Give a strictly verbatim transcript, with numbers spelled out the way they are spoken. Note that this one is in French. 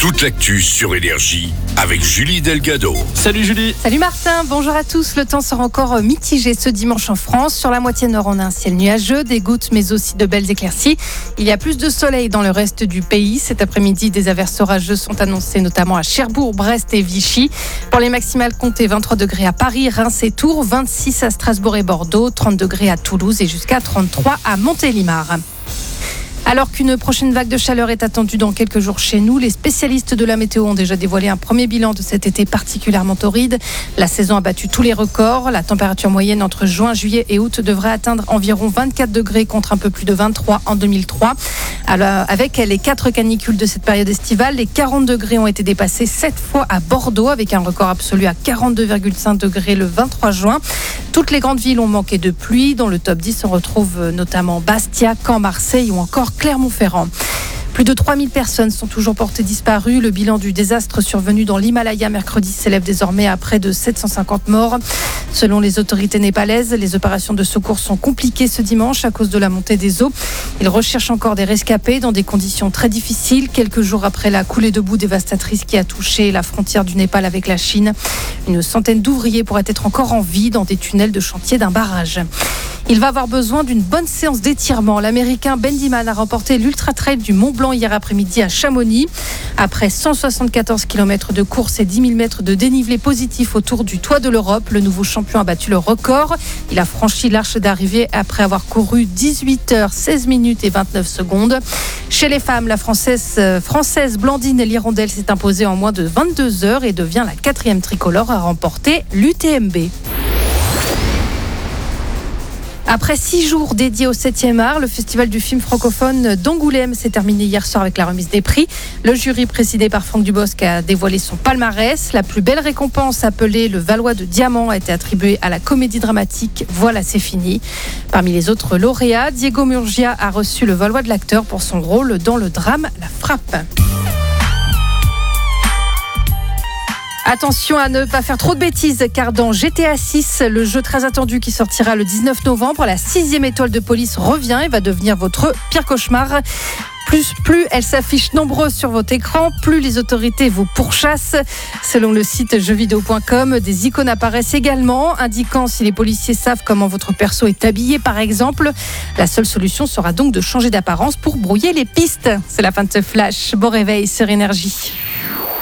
Toute l'actu sur Énergie avec Julie Delgado. Salut Julie. Salut Martin, bonjour à tous. Le temps sera encore mitigé ce dimanche en France. Sur la moitié nord, on a un ciel nuageux, des gouttes mais aussi de belles éclaircies. Il y a plus de soleil dans le reste du pays. Cet après-midi, des averses orageuses sont annoncées notamment à Cherbourg, Brest et Vichy. Pour les maximales, comptez vingt-trois degrés à Paris, Reims et Tours, vingt-six à Strasbourg et Bordeaux, trente degrés à Toulouse et jusqu'à trente-trois à Montélimar. Alors qu'une prochaine vague de chaleur est attendue dans quelques jours chez nous, les spécialistes de la météo ont déjà dévoilé un premier bilan de cet été particulièrement torride. La saison a battu tous les records. La température moyenne entre juin, juillet et août devrait atteindre environ vingt-quatre degrés contre un peu plus de vingt-trois en deux mille trois. Alors, avec les quatre canicules de cette période estivale, les quarante degrés ont été dépassés sept fois à Bordeaux avec un record absolu à quarante-deux virgule cinq degrés le vingt-trois juin. Toutes les grandes villes ont manqué de pluie. Dans le top dix, on retrouve notamment Bastia, Caen, Marseille ou encore Clermont-Ferrand. Plus de trois mille personnes sont toujours portées disparues. Le bilan du désastre survenu dans l'Himalaya mercredi s'élève désormais à près de sept cent cinquante morts. Selon les autorités népalaises, les opérations de secours sont compliquées ce dimanche à cause de la montée des eaux. Ils recherchent encore des rescapés dans des conditions très difficiles, quelques jours après la coulée de boue dévastatrice qui a touché la frontière du Népal avec la Chine. Une centaine d'ouvriers pourraient être encore en vie dans des tunnels de chantier d'un barrage. Il va avoir besoin d'une bonne séance d'étirement. L'Américain Ben Diman a remporté l'Ultra Trail du Mont Blanc hier après-midi à Chamonix. Après cent soixante-quatorze kilomètres de course et dix mille mètres de dénivelé positif autour du toit de l'Europe, le nouveau champion a battu le record. Il a franchi l'arche d'arrivée après avoir couru dix-huit heures seize minutes et vingt-neuf secondes. Chez les femmes, la française, française Blandine Lirondelle s'est imposée en moins de vingt-deux heures et devient la quatrième tricolore à remporter l'U T M B. Après six jours dédiés au septième art, le festival du film francophone d'Angoulême s'est terminé hier soir avec la remise des prix. Le jury présidé par Franck Dubosc a dévoilé son palmarès. La plus belle récompense, appelée le Valois de Diamant, a été attribuée à la comédie dramatique Voilà, c'est fini. Parmi les autres lauréats, Diego Murgia a reçu le Valois de l'acteur pour son rôle dans le drame La Frappe. Attention à ne pas faire trop de bêtises, car dans G T A six, le jeu très attendu qui sortira le dix-neuf novembre, la sixième étoile de police revient et va devenir votre pire cauchemar. Plus, plus elle s'affiche nombreuse sur votre écran, plus les autorités vous pourchassent. Selon le site jeux vidéo point com, des icônes apparaissent également, indiquant si les policiers savent comment votre perso est habillé, par exemple. La seule solution sera donc de changer d'apparence pour brouiller les pistes. C'est la fin de ce flash. Bon réveil sur Énergie.